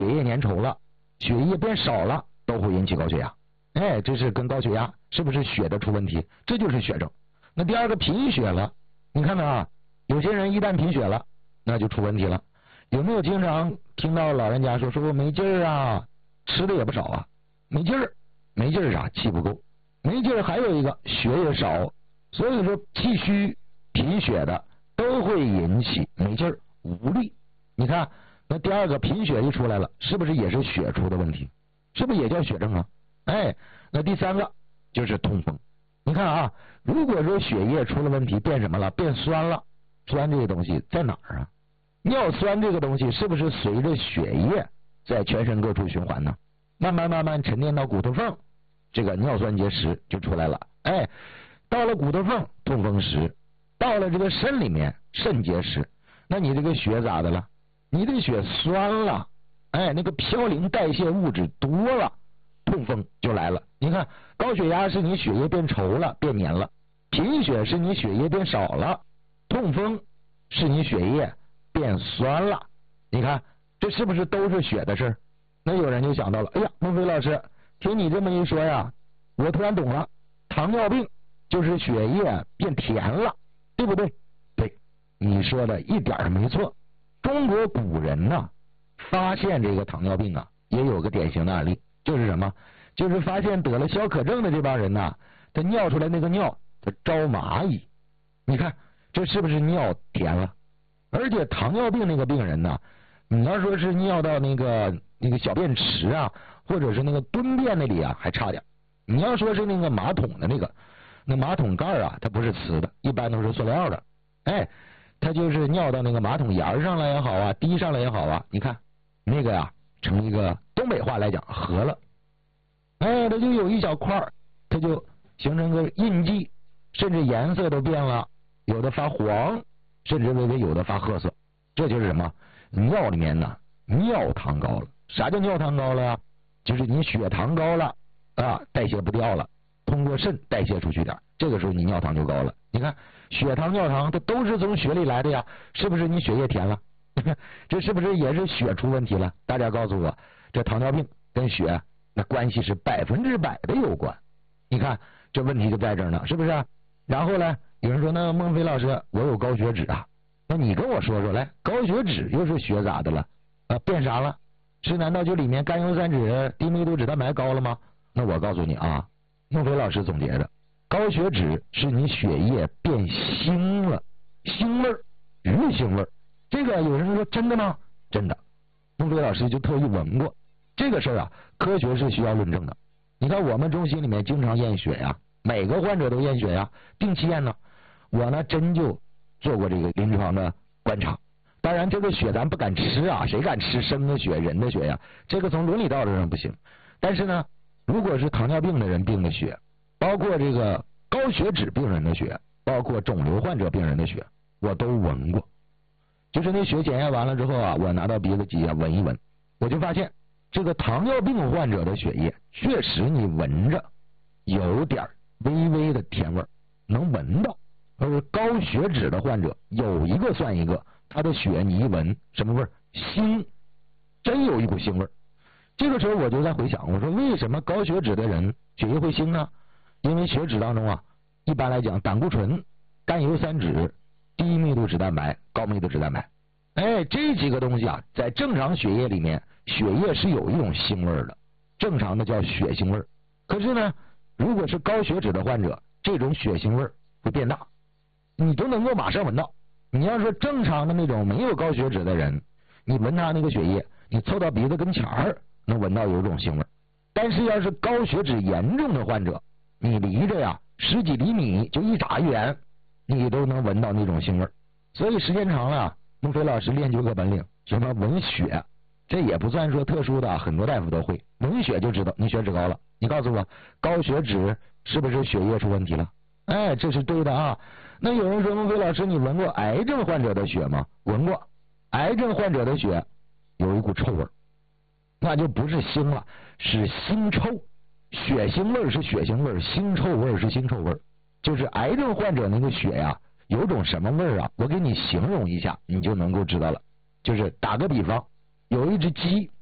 血液粘稠了，血液变少了，都会引起高血压。这是跟高血压是不是血的出问题？这就是血症。那第二个贫血了，你看看啊，有些人一旦贫血了，那就出问题了。有没有经常听到老人家说我没劲儿啊，吃的也不少啊，没劲儿，没劲儿啥？气不够，没劲儿还有一个血也少，所以说气虚贫血的都会引起没劲儿无力。你看那第二个贫血一出来了，是不是也是血出的问题？是不是也叫血症啊？那第三个就是痛风。你看啊，如果说血液出了问题，变什么了？变酸了。酸这个东西在哪儿啊？尿酸这个东西是不是随着血液在全身各处循环呢？慢慢沉淀到骨头缝，这个尿酸结石就出来了。到了骨头缝痛风石，到了这个肾里面肾结石，那你这个血咋的了？你这血酸了，那个嘌呤代谢物质多了，痛风就来了。你看高血压是你血液变稠了变黏了，贫血是你血液变少了，痛风是你血液变酸了。你看这是不是都是血的事儿？那有人就想到了，哎呀，孟非老师，听你这么一说呀，我突然懂了，糖尿病就是血液变甜了，对不对？对，你说的一点没错。中国古人呢，发现这个糖尿病啊，也有个典型的案例，就是什么？就是发现得了消渴症的这帮人呐，他尿出来那个尿他招蚂蚁。你看这是不是尿甜了？而且糖尿病那个病人呢，你要说是尿到那个小便池啊，或者是那个蹲便那里啊，还差点。你要说是那个马桶的那马桶盖啊，它不是瓷的，一般都是塑料的。它就是尿到那个马桶沿上来也好啊，滴上来也好啊，你看那个呀，成一个东北话来讲合了。它就有一小块，它就形成个印记，甚至颜色都变了，有的发黄，甚至微微有的发褐色。这就是什么？尿里面呢尿糖高了。啥叫尿糖高了呀？就是你血糖高了啊，代谢不掉了，通过肾代谢出去点，这个时候你尿糖就高了。你看血糖尿糖它都是从血里来的呀，是不是你血液甜了？这是不是也是血出问题了？大家告诉我，这糖尿病跟血那关系是100%的有关。你看这问题就在这儿呢，是不是？然后呢，有人说那孟非老师，我有高血脂啊，那你跟我说说来，高血脂又是血咋的了？变啥了？是难道就里面甘油三酯、低密度脂蛋白高了吗？那我告诉你啊，孟非老师总结的，高血脂是你血液变腥了，腥味儿，鱼腥味儿。这个有人说真的吗？真的，孟非老师就特意闻过这个事儿啊，科学是需要论证的。你看我们中心里面经常验血呀，每个患者都验血呀，定期验呢。我呢真就做过这个临床的观察。当然这个血咱不敢吃啊，谁敢吃生的血，人的血呀？这个从伦理道德上不行。但是呢，如果是糖尿病的人病的血，包括这个高血脂病人的血，包括肿瘤患者病人的血，我都闻过。就是那血检验完了之后啊，我拿到鼻子机啊闻一闻，我就发现这个糖尿病患者的血液确实你闻着有点微微的甜味，能闻到。而高血脂的患者有一个算一个，他的血你一闻什么味儿？腥，真有一股腥味。这个时候我就在回想，我说为什么高血脂的人血液会腥呢？因为血脂当中啊，一般来讲胆固醇、甘油三酯、低密度脂蛋白、高密度脂蛋白，这几个东西啊，在正常血液里面，血液是有一种腥味的，正常的叫血腥味。可是呢，如果是高血脂的患者，这种血腥味会变大，你都能够马上闻到。你要说正常的那种没有高血脂的人，你闻他那个血液，你凑到鼻子跟前儿能闻到有一种腥味。但是要是高血脂严重的患者，你离着呀10几厘米就一眨眼，你都能闻到那种腥味。所以时间长了，孟非老师练就个本领，什么闻血，这也不算说特殊的，很多大夫都会，闻血就知道你血脂高了。你告诉我，高血脂是不是血液出问题了？这是对的啊。那有人说孟非老师，你闻过癌症患者的血吗？闻过。癌症患者的血有一股臭味，那就不是腥了，是腥臭。血腥味是血腥味，腥臭味是腥臭味。就是癌症患者那个血呀，有种什么味啊？我给你形容一下，你就能够知道了。就是打个比方，有一只鸡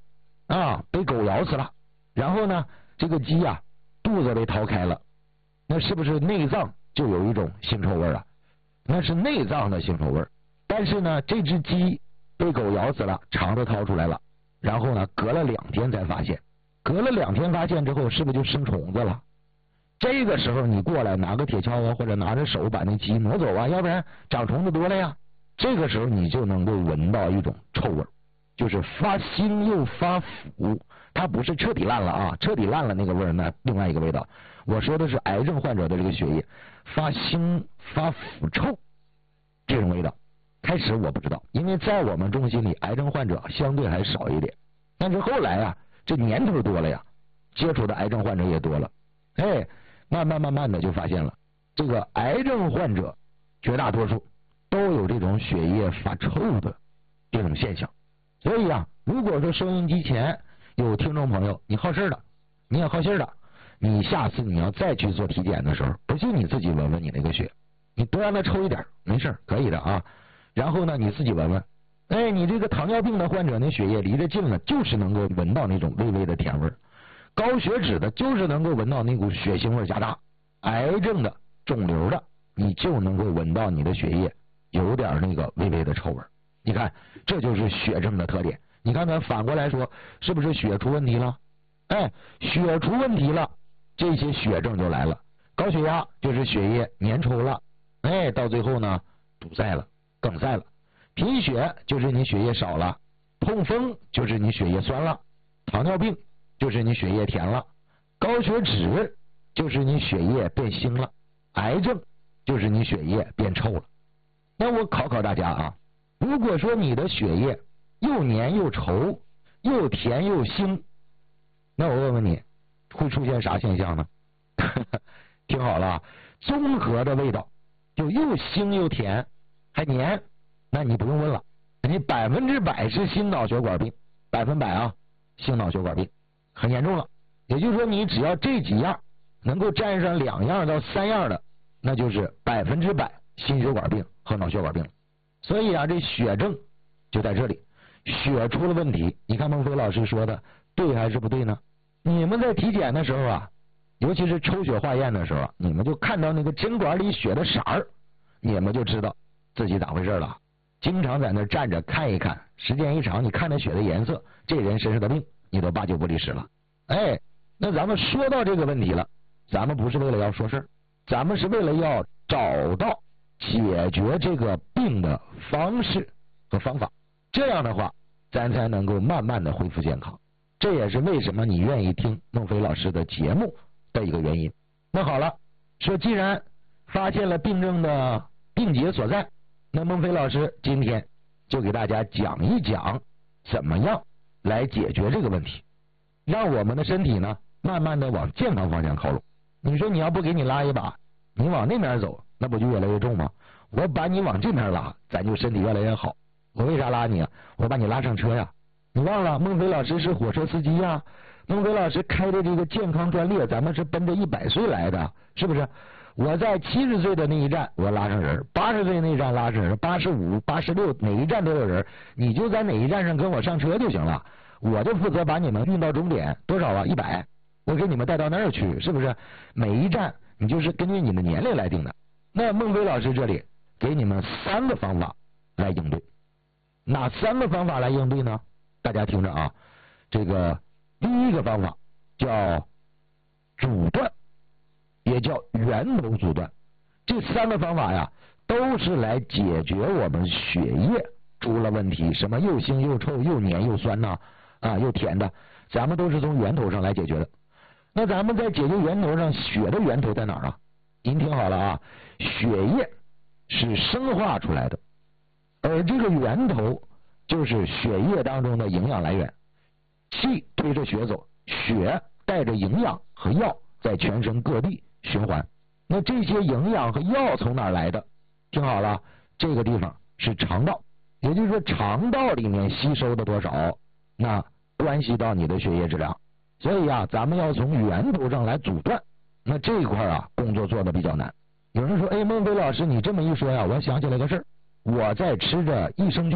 被狗咬死了，然后呢，这个鸡啊肚子被掏开了，那是不是内脏就有一种腥臭味啊？那是内脏的腥臭味。但是呢，这只鸡被狗咬死了，肠子掏出来了，然后呢，隔了2天才发现，隔了2天发现之后，是不是就生虫子了？这个时候你过来拿个铁锹啊，或者拿着手把那鸡挪走啊，要不然长虫子多了呀。这个时候你就能够闻到一种臭味，就是发腥又发腐。它不是彻底烂了啊，彻底烂了那个味儿那另外一个味道。我说的是癌症患者的这个血液发腥发腐臭这种味道。开始我不知道，因为在我们中心里癌症患者相对还少一点，但是后来啊，这年头多了呀，接触的癌症患者也多了，慢慢的就发现了，这个癌症患者绝大多数都有这种血液发臭的这种现象。所以啊，如果说收音机前有听众朋友，你好事的，你也好心的，你下次你要再去做体检的时候，不信你自己闻闻你那个血，你多让它抽一点，没事可以的啊。然后呢，你自己闻闻，你这个糖尿病的患者那血液离着近了，就是能够闻到那种微微的甜味儿。高血脂的就是能够闻到那股血腥味加大，癌症的、肿瘤的，你就能够闻到你的血液有点那个微微的臭味。你看，这就是血症的特点。你看咱反过来说，是不是血出问题了？血出问题了，这些血症就来了。高血压就是血液粘稠了，到最后呢堵塞了、梗塞了。贫血就是你血液少了，痛风就是你血液酸了，糖尿病就是你血液甜了，高血脂就是你血液变腥了，癌症就是你血液变臭了。那我考考大家啊，如果说你的血液又黏又稠，又甜又腥，那我问问你，会出现啥现象呢？听好了，综合的味道，就又腥又甜还黏，那你不用问了，你100%是心脑血管病，100%啊，心脑血管病很严重了。也就是说，你只要这几样能够占上2样到3样的，那就是100%心血管病和脑血管病。所以啊，这血症就在这里，血出了问题。你看孟非老师说的对还是不对呢？你们在体检的时候啊，尤其是抽血化验的时候，你们就看到那个针管里血的色儿，你们就知道自己咋回事了。经常在那站着看一看，时间一长，你看那血的颜色，这人身上的病你都8九不离10了。那咱们说到这个问题了，咱们不是为了要说事儿，咱们是为了要找到解决这个病的方式和方法，这样的话咱才能够慢慢的恢复健康。这也是为什么你愿意听孟非老师的节目的一个原因。那好了，说既然发现了病症的病结所在，那孟非老师今天就给大家讲一讲怎么样来解决这个问题，让我们的身体呢慢慢的往健康方向靠拢。你说你要不给你拉一把，你往那边走，那不就越来越重吗？我把你往这边拉，咱就身体越来越好。我为啥拉你啊？我把你拉上车呀。你忘了孟非老师是火车司机呀，孟非老师开的这个健康专列，咱们是奔着100岁来的，是不是？我在70岁的那一站我拉上人，80岁那一站拉上人，85、86哪一站都有人，你就在哪一站上跟我上车就行了，我就负责把你们运到终点，多少啊？100，我给你们带到那儿去，是不是？每一站你就是根据你的年龄来定的。那孟非老师这里给你们3个方法来应对，哪3个方法来应对呢？大家听着啊，这个第一个方法叫阻断，也叫源头阻断。这3个方法呀，都是来解决我们血液出了问题，什么又腥又臭又黏又酸呐，又甜的，咱们都是从源头上来解决的。那咱们在解决源头上，血的源头在哪儿啊？您听好了啊，血液是生化出来的，而这个源头就是血液当中的营养来源。气推着血走，血带着营养和药在全身各地循环。那这些营养和药从哪儿来的？听好了，这个地方是肠道，也就是说肠道里面吸收的多少，那关系到你的血液质量。所以啊，咱们要从源头上来阻断。那这一块啊，工作做的比较难。有人说，孟非老师你这么一说呀，我想起来个事儿，我在吃着益生菌